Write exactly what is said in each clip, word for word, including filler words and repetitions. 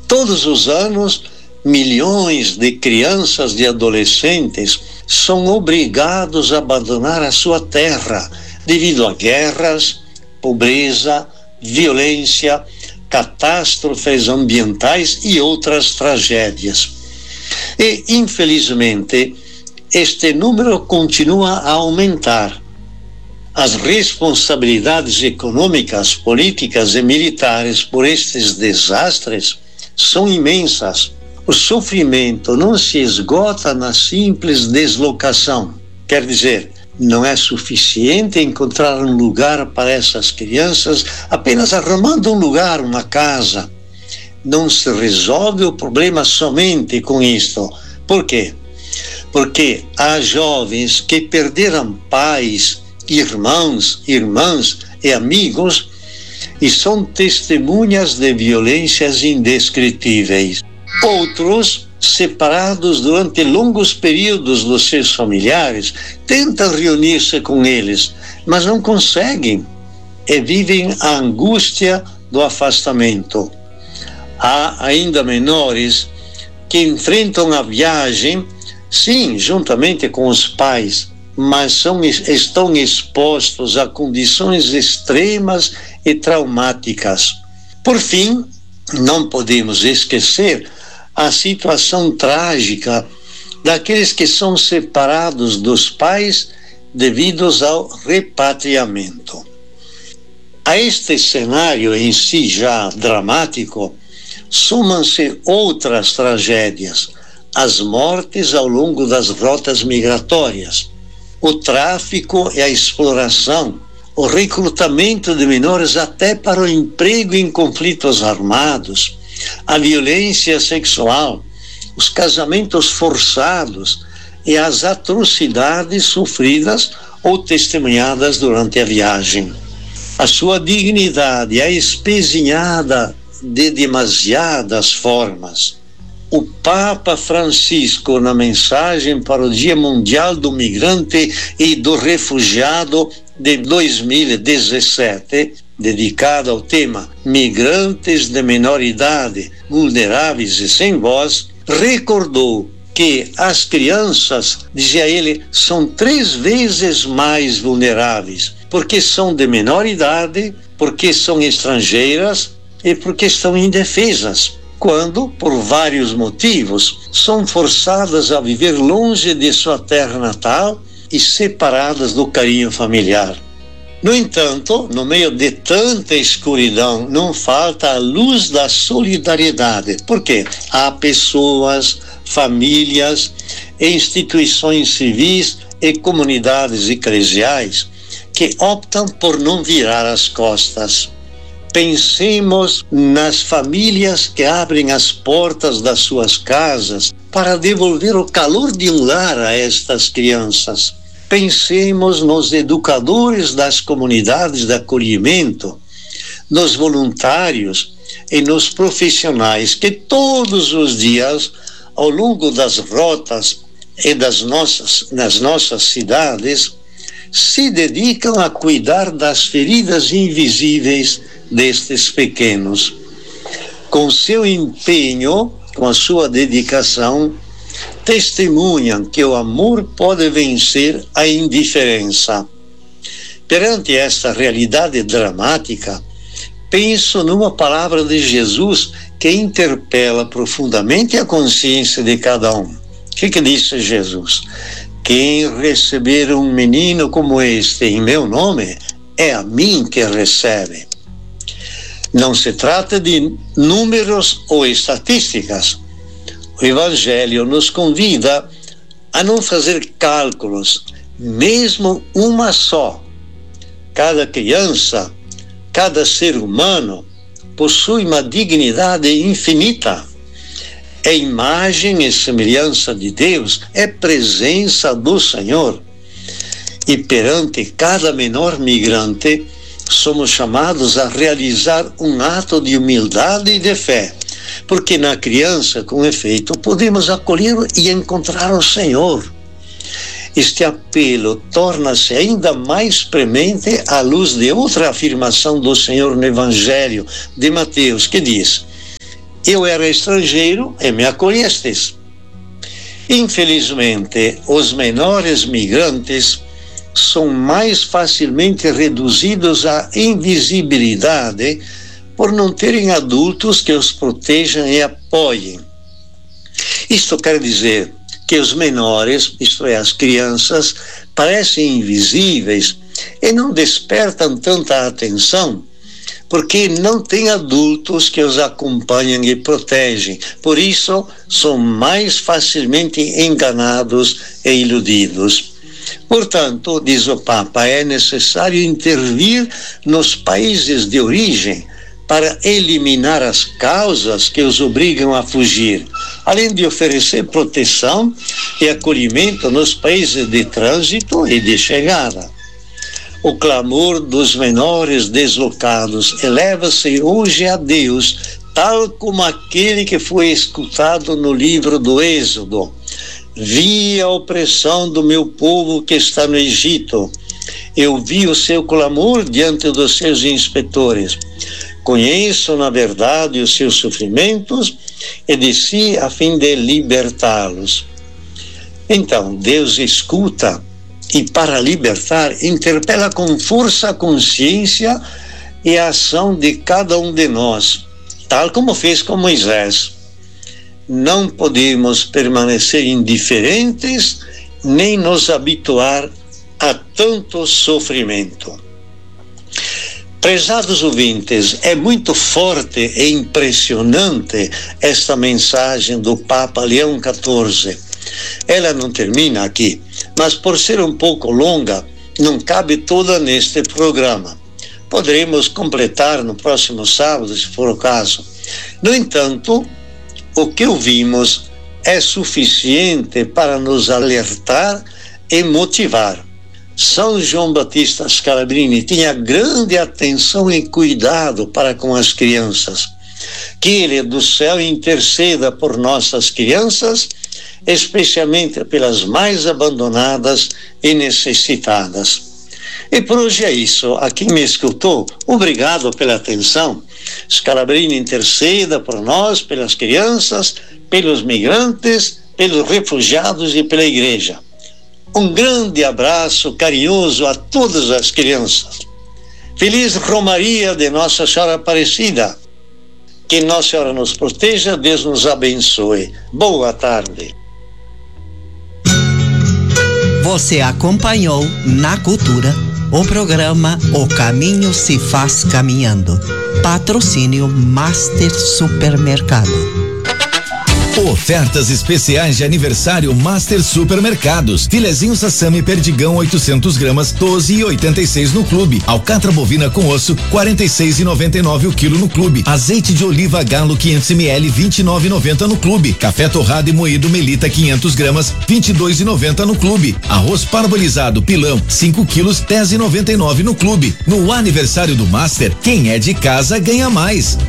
Todos os anos, milhões de crianças e adolescentes são obrigados a abandonar a sua terra devido a guerras, pobreza, violência, catástrofes ambientais e outras tragédias. E, infelizmente, este número continua a aumentar. As responsabilidades econômicas, políticas e militares por estes desastres são imensas. O sofrimento não se esgota na simples deslocação. Quer dizer, não é suficiente encontrar um lugar para essas crianças apenas arrumando um lugar, uma casa. Não se resolve o problema somente com isto. Por quê? Porque há jovens que perderam pais, irmãos, irmãs e amigos e são testemunhas de violências indescritíveis. Outros, separados durante longos períodos dos seus familiares, tentam reunir-se com eles, mas não conseguem e vivem a angústia do afastamento. Há ainda menores que enfrentam a viagem, sim, juntamente com os pais, mas são, estão expostos a condições extremas e traumáticas. Por fim, não podemos esquecer a situação trágica daqueles que são separados dos pais devido ao repatriamento. A este cenário em si já dramático, somam-se outras tragédias, as mortes ao longo das rotas migratórias, o tráfico e a exploração, o recrutamento de menores até para o emprego em conflitos armados, a violência sexual, os casamentos forçados e as atrocidades sofridas ou testemunhadas durante a viagem. A sua dignidade é espezinhada de demasiadas formas. O Papa Francisco, na mensagem para o Dia Mundial do Migrante e do Refugiado de dois mil e dezessete, dedicada ao tema Migrantes de Menor Idade, Vulneráveis e Sem Voz, recordou que as crianças, dizia ele, são três vezes mais vulneráveis, porque são de menor idade, porque são estrangeiras e porque estão indefesas, quando, por vários motivos, são forçadas a viver longe de sua terra natal e separadas do carinho familiar. No entanto, no meio de tanta escuridão, não falta a luz da solidariedade. Por quê? Há pessoas, famílias, instituições civis e comunidades eclesiais que optam por não virar as costas. Pensemos nas famílias que abrem as portas das suas casas para devolver o calor de um lar a estas crianças. Pensemos nos educadores das comunidades de acolhimento, nos voluntários e nos profissionais que todos os dias, ao longo das rotas e das nossas, nas nossas cidades, se dedicam a cuidar das feridas invisíveis destes pequenos. Com seu empenho, com a sua dedicação, testemunham que o amor pode vencer a indiferença. Perante esta realidade dramática, penso numa palavra de Jesus que interpela profundamente a consciência de cada um. O que, que disse Jesus? Quem receber um menino como este em meu nome, é a mim que recebe. Não se trata de números ou estatísticas. O Evangelho nos convida a não fazer cálculos, mesmo uma só. Cada criança, cada ser humano possui uma dignidade infinita. É imagem e semelhança de Deus, é presença do Senhor. E perante cada menor migrante, somos chamados a realizar um ato de humildade e de fé, porque na criança, com efeito, podemos acolher e encontrar o Senhor. Este apelo torna-se ainda mais premente à luz de outra afirmação do Senhor no Evangelho de Mateus, que diz: Eu era estrangeiro e me acolhestes. Infelizmente, os menores migrantes são mais facilmente reduzidos à invisibilidade por não terem adultos que os protejam e apoiem. Isto quer dizer que os menores, isto é, as crianças, parecem invisíveis e não despertam tanta atenção porque não têm adultos que os acompanham e protegem. Por isso, são mais facilmente enganados e iludidos. Portanto, diz o Papa, é necessário intervir nos países de origem para eliminar as causas que os obrigam a fugir, além de oferecer proteção e acolhimento nos países de trânsito e de chegada. O clamor dos menores deslocados eleva-se hoje a Deus, tal como aquele que foi escutado no livro do Êxodo. Vi a opressão do meu povo que está no Egito. Eu vi o seu clamor diante dos seus inspetores. Conheço, na verdade, os seus sofrimentos e desci a fim de libertá-los. Então, Deus escuta e, para libertar, interpela com força a consciência e a ação de cada um de nós, tal como fez com Moisés. Não podemos permanecer indiferentes nem nos habituar a tanto sofrimento. Prezados ouvintes, é muito forte e impressionante esta mensagem do Papa Leão quatorze. Ela não termina aqui, mas por ser um pouco longa, não cabe toda neste programa. Poderemos completar no próximo sábado, se for o caso. No entanto, o que ouvimos é suficiente para nos alertar e motivar. São João Batista Scalabrini tinha grande atenção e cuidado para com as crianças. Que ele do céu interceda por nossas crianças, especialmente pelas mais abandonadas e necessitadas. E por hoje é isso. A quem me escutou, obrigado pela atenção. Scalabrini interceda por nós, pelas crianças, pelos migrantes, pelos refugiados e pela igreja. Um grande abraço carinhoso a todas as crianças. Feliz Romaria de Nossa Senhora Aparecida. Que Nossa Senhora nos proteja, Deus nos abençoe. Boa tarde. Você acompanhou na Cultura o programa O Caminho se Faz Caminhando. Patrocínio Master Supermercado. Ofertas especiais de aniversário Master Supermercados. Filezinho Sassami Perdigão oitocentos gramas, doze e oitenta e seis no clube. Alcatra bovina com osso, quarenta e seis e noventa e nove o quilo no clube. Azeite de oliva Galo quinhentos mililitros, vinte e nove e noventa no clube. Café torrado e moído Melita quinhentos gramas, vinte e dois e noventa no clube. Arroz parbolizado Pilão, cinco quilos, dez e noventa e nove no clube. No aniversário do Master, quem é de casa ganha mais.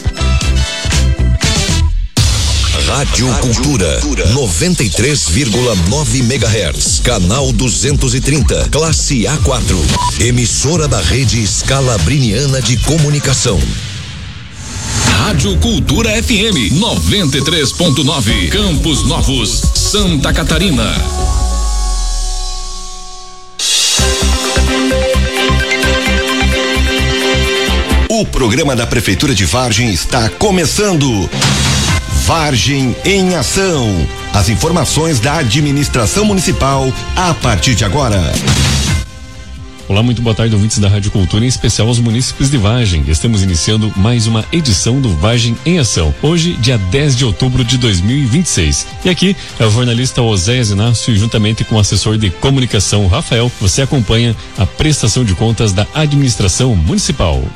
Rádio Cultura, noventa e três vírgula nove megahertz, canal duzentos e trinta, classe A quatro, emissora da rede Scalabriniana de Comunicação. Rádio Cultura F M noventa e três ponto nove, Campos Novos, Santa Catarina. O programa da Prefeitura de Vargem está começando. Vargem em Ação. As informações da administração municipal a partir de agora. Olá, muito boa tarde, ouvintes da Rádio Cultura, em especial aos munícipes de Vargem. Estamos iniciando mais uma edição do Vargem em Ação. Hoje, dia dez de outubro de dois mil e vinte e seis. E aqui é o jornalista Oséias Inácio e juntamente com o assessor de comunicação Rafael, você acompanha a prestação de contas da administração municipal.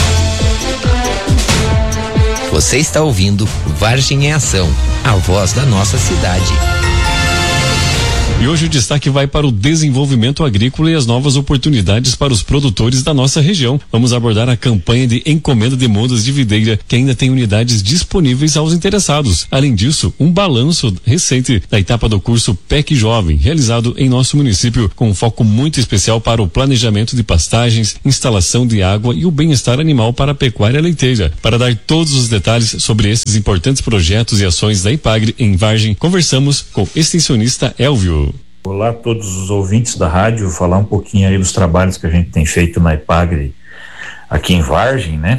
Você está ouvindo Vargem em Ação, a voz da nossa cidade. E hoje o destaque vai para o desenvolvimento agrícola e as novas oportunidades para os produtores da nossa região. Vamos abordar a campanha de encomenda de mudas de videira, que ainda tem unidades disponíveis aos interessados. Além disso, um balanço recente da etapa do curso P E C Jovem, realizado em nosso município, com um foco muito especial para o planejamento de pastagens, instalação de água e o bem-estar animal para a pecuária leiteira. Para dar todos os detalhes sobre esses importantes projetos e ações da IPAGRE em Vargem, conversamos com o extensionista Elvio. Olá a todos os ouvintes da rádio, vou falar um pouquinho aí dos trabalhos que a gente tem feito na IPAGRE aqui em Vargem, né?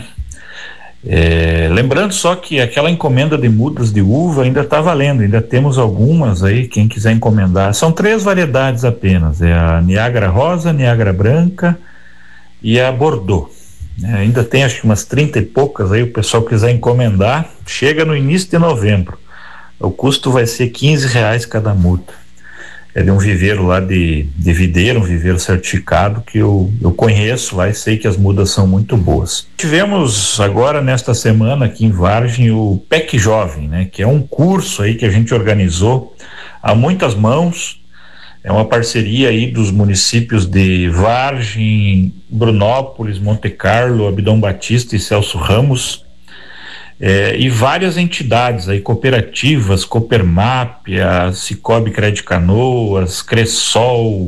É, lembrando só que aquela encomenda de mudas de uva ainda está valendo, ainda temos algumas aí, quem quiser encomendar. São três variedades apenas, é a Niágara Rosa, Niágara Branca e a Bordeaux. É, ainda tem acho que umas trinta e poucas aí, o pessoal quiser encomendar, chega no início de novembro. O custo vai ser quinze reais cada muda. É de um viveiro lá de, de videira, um viveiro certificado que eu, eu conheço lá e sei que as mudas são muito boas. Tivemos agora nesta semana aqui em Vargem o P E C Jovem, né? Que é um curso aí que a gente organizou a muitas mãos. É uma parceria aí dos municípios de Vargem, Brunópolis, Monte Carlo, Abdão Batista e Celso Ramos. É, e várias entidades aí, cooperativas, Coopermap, a Cicobi Crédito Canoas, Cressol,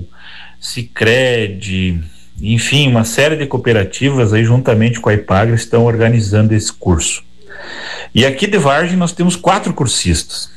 Sicredi, enfim, uma série de cooperativas aí juntamente com a IPAGRE estão organizando esse curso. E aqui de Vargem nós temos quatro cursistas.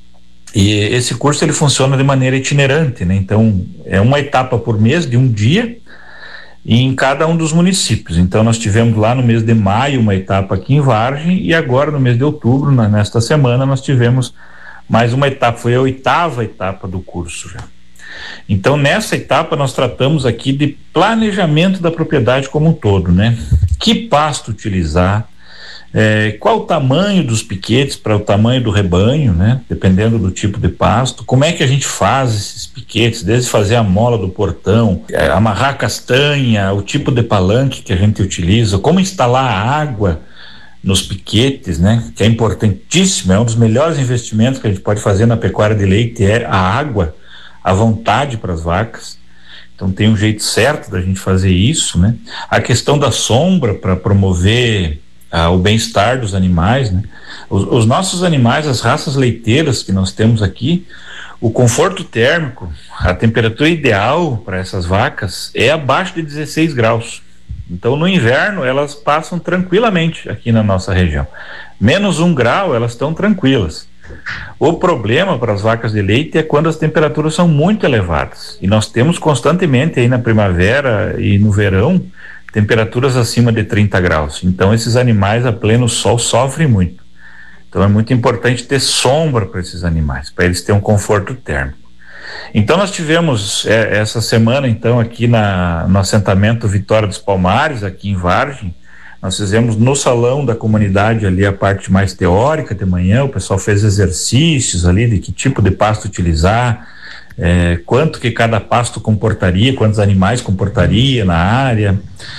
E esse curso ele funciona de maneira itinerante, né? Então é uma etapa por mês de um dia e em cada um dos municípios. Então nós tivemos lá no mês de maio uma etapa aqui em Vargem e agora no mês de outubro, na, nesta semana, nós tivemos mais uma etapa, foi a oitava etapa do curso já. Então nessa etapa nós tratamos aqui de planejamento da propriedade como um todo, né? Que pasto utilizar, É, qual o tamanho dos piquetes para o tamanho do rebanho, né? Dependendo do tipo de pasto, como é que a gente faz esses piquetes, desde fazer a mola do portão, é, amarrar a castanha, o tipo de palanque que a gente utiliza, como instalar a água nos piquetes, né? Que é importantíssimo, é um dos melhores investimentos que a gente pode fazer na pecuária de leite, é a água à vontade para as vacas. Então tem um jeito certo da gente fazer isso, né? A questão da sombra para promover Ah, o bem-estar dos animais, né? Os, os nossos animais, as raças leiteiras que nós temos aqui, o conforto térmico, a temperatura ideal para essas vacas é abaixo de dezesseis graus. Então no inverno elas passam tranquilamente aqui na nossa região. Menos um grau elas estão tranquilas. O problema para as vacas de leite é quando as temperaturas são muito elevadas. E nós temos constantemente aí na primavera e no verão temperaturas acima de trinta graus. Então esses animais a pleno sol sofrem muito. Então é muito importante ter sombra para esses animais, para eles terem um conforto térmico. Então nós tivemos é, essa semana então aqui na, no assentamento Vitória dos Palmares, aqui em Vargem, nós fizemos no salão da comunidade ali a parte mais teórica de manhã, o pessoal fez exercícios ali de que tipo de pasto utilizar, É, quanto que cada pasto comportaria, quantos animais comportaria na área.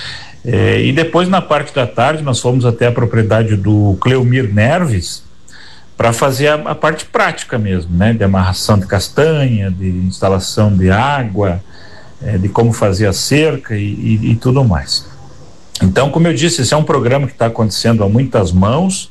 É, e depois na parte da tarde nós fomos até a propriedade do Cleomir Nerves para fazer a, a parte prática mesmo, né? De amarração de castanha, de instalação de água, é, de como fazer a cerca e, e, e tudo mais. Então, como eu disse, esse é um programa que está acontecendo a muitas mãos.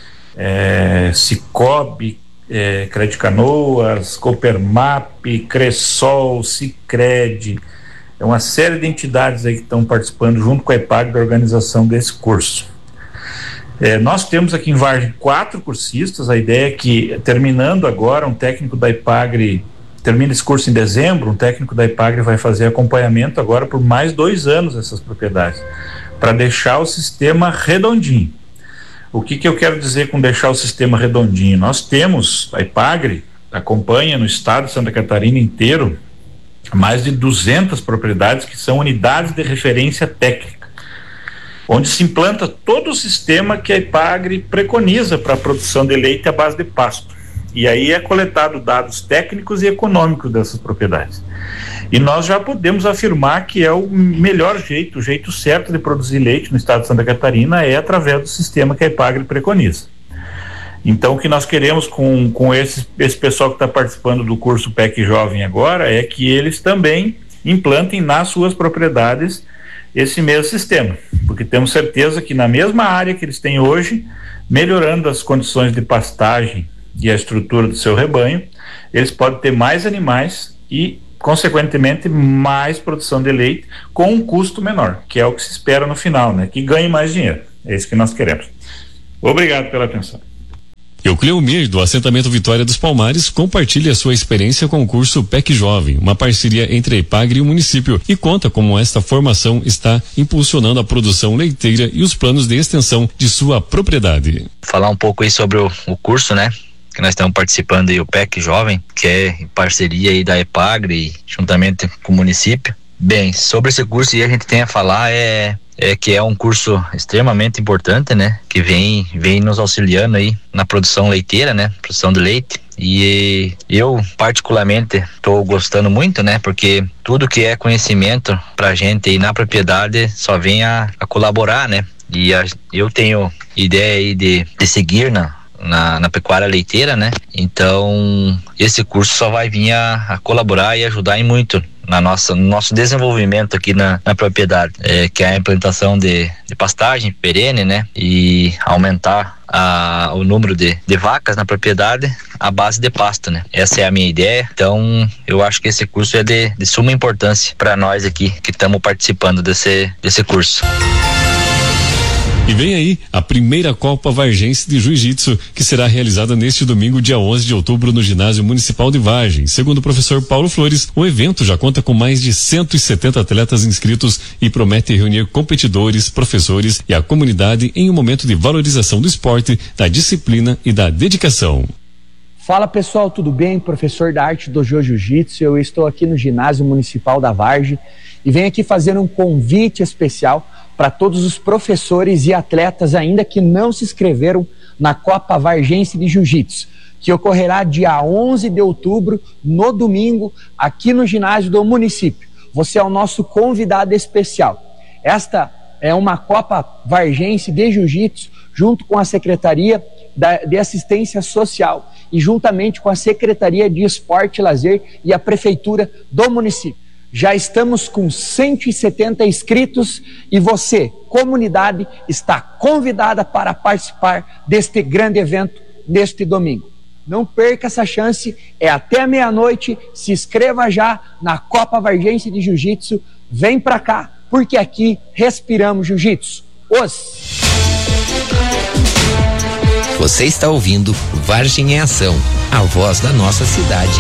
é, Cicobi É, Crédito Canoas, Coopermap, Cressol, Sicredi, é uma série de entidades aí que estão participando junto com a IPAGRE da organização desse curso. É, nós temos aqui em Vargem quatro cursistas. A ideia é que, terminando agora, um técnico da IPAGRE termina esse curso em dezembro, um técnico da IPAGRE vai fazer acompanhamento agora por mais dois anos dessas propriedades, para deixar o sistema redondinho. O que que eu quero dizer com deixar o sistema redondinho? Nós temos, a IPAGRE acompanha no estado de Santa Catarina inteiro mais de duzentas propriedades que são unidades de referência técnica, onde se implanta todo o sistema que a IPAGRE preconiza para a produção de leite à base de pasto. E aí é coletado dados técnicos e econômicos dessas propriedades. E nós já podemos afirmar que é o melhor jeito, o jeito certo de produzir leite no estado de Santa Catarina é através do sistema que a IPAGRE preconiza. Então, o que nós queremos com, com esse, esse pessoal que está participando do curso P E C Jovem agora é que eles também implantem nas suas propriedades esse mesmo sistema, porque temos certeza que na mesma área que eles têm hoje, melhorando as condições de pastagem e a estrutura do seu rebanho, eles podem ter mais animais e, consequentemente, mais produção de leite com um custo menor, que é o que se espera no final, né? Que ganhe mais dinheiro. É isso que nós queremos. Obrigado pela atenção. Eucleumir, do assentamento Vitória dos Palmares, compartilha a sua experiência com o curso P E C Jovem, uma parceria entre a EPAGRE e o município, e conta como esta formação está impulsionando a produção leiteira e os planos de extensão de sua propriedade. Falar um pouco aí sobre o, o curso, né? Que nós estamos participando aí, o P E C Jovem, que é em parceria aí da EPAGRE, juntamente com o município. Bem, sobre esse curso aí a gente tem a falar é... é que é um curso extremamente importante, né? Que vem, vem nos auxiliando aí na produção leiteira, né? Produção de leite. E eu, particularmente, estou gostando muito, né? Porque tudo que é conhecimento pra gente aí na propriedade só vem a, a colaborar, né? E a, eu tenho ideia aí de, de seguir na, na, na pecuária leiteira, né? Então, esse curso só vai vir a, a colaborar e ajudar em muito na nossa, no nosso desenvolvimento aqui na, na propriedade, é, que é a implantação de, de pastagem perene, né? E aumentar a, o número de, de vacas na propriedade à base de pasto, né? Essa é a minha ideia. Então, eu acho que esse curso é de, de suma importância para nós aqui que estamos participando desse, desse curso. E vem aí a primeira Copa Vargense de Jiu-Jitsu, que será realizada neste domingo, dia onze de outubro, no Ginásio Municipal de Vargem. Segundo o professor Paulo Flores, o evento já conta com mais de cento e setenta atletas inscritos e promete reunir competidores, professores e a comunidade em um momento de valorização do esporte, da disciplina e da dedicação. Fala pessoal, tudo bem? Professor da arte do Jiu-Jitsu, eu estou aqui no Ginásio Municipal da Vargem e venho aqui fazer um convite especial para todos os professores e atletas ainda que não se inscreveram na Copa Vargense de Jiu-Jitsu, que ocorrerá dia onze de outubro, no domingo, aqui no ginásio do município. Você é o nosso convidado especial. Esta é uma Copa Vargense de Jiu-Jitsu, junto com a Secretaria de Assistência Social e juntamente com a Secretaria de Esporte e Lazer e a Prefeitura do município. Já estamos com cento e setenta inscritos e você, comunidade, está convidada para participar deste grande evento neste domingo. Não perca essa chance, é até meia-noite, se inscreva já na Copa Vargense de Jiu-Jitsu, vem pra cá, porque aqui respiramos Jiu-Jitsu. Os... Você está ouvindo Vargem em Ação, a voz da nossa cidade.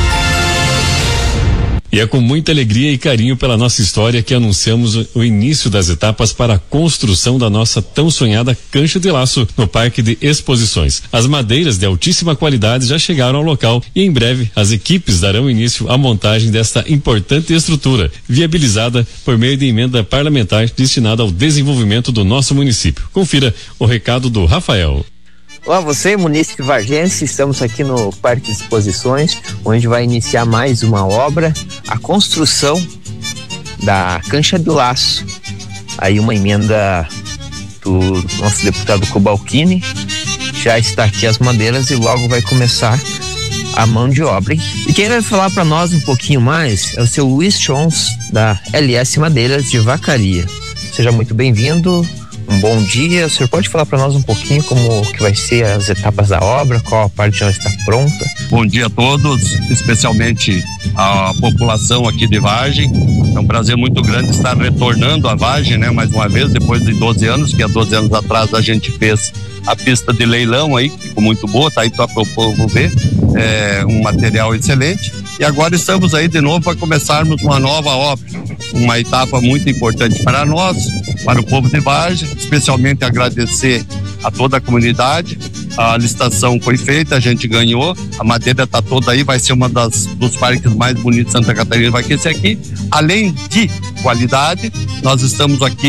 E é com muita alegria e carinho pela nossa história que anunciamos o, o início das etapas para a construção da nossa tão sonhada cancha de laço no Parque de Exposições. As madeiras de altíssima qualidade já chegaram ao local e em breve as equipes darão início à montagem desta importante estrutura, viabilizada por meio de emenda parlamentar destinada ao desenvolvimento do nosso município. Confira o recado do Rafael. Olá, você, munícipe vargense, estamos aqui no Parque de Exposições, onde vai iniciar mais uma obra, a construção da cancha do laço. Aí uma emenda do nosso deputado Cobalcini, já está aqui as madeiras e logo vai começar a mão de obra. Hein? E quem vai falar para nós um pouquinho mais é o seu Luiz Chons, da L S Madeiras de Vacaria. Seja muito bem-vindo. Um bom dia, o senhor pode falar para nós um pouquinho como que vai ser as etapas da obra, qual a parte já está pronta? Bom dia a todos, especialmente a população aqui de Vargem. É um prazer muito grande estar retornando a Vargem, né, mais uma vez, depois de doze anos, que há doze anos atrás a gente fez a pista de leilão aí, que ficou muito boa, tá aí para o povo ver, é um material excelente. E agora estamos aí de novo para começarmos uma nova obra, uma etapa muito importante para nós, para o povo de Vargem, especialmente agradecer a toda a comunidade. A licitação foi feita, a gente ganhou, a madeira está toda aí, vai ser uma das dos parques mais bonitos de Santa Catarina, vai ser aqui. Além de qualidade, nós estamos aqui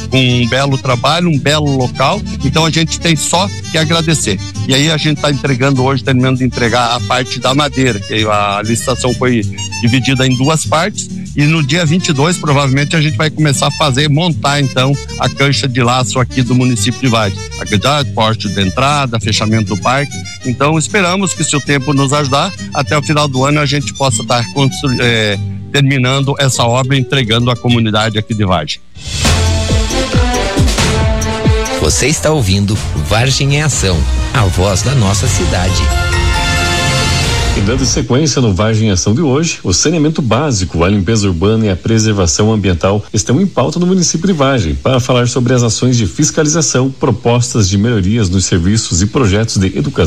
com um belo trabalho, um belo local, então a gente tem só que agradecer. E aí a gente está entregando hoje, terminando de entregar a parte da madeira, que a licitação foi dividida em duas partes, e no dia vinte e dois provavelmente a gente vai começar a fazer, montar então a cancha de laço aqui do município de Vargem. Acreditado, porte de entrada, fechamento do parque. Então esperamos que, se o tempo nos ajudar, até o final do ano a gente possa estar constru- é, terminando essa obra e entregando à comunidade aqui de Vargem. Você está ouvindo Vargem em Ação, a voz da nossa cidade. E dando sequência no Vargem em Ação de hoje, o saneamento básico, a limpeza urbana e a preservação ambiental estão em pauta no município de Vargem, para falar sobre as ações de fiscalização, propostas de melhorias nos serviços e projetos de educação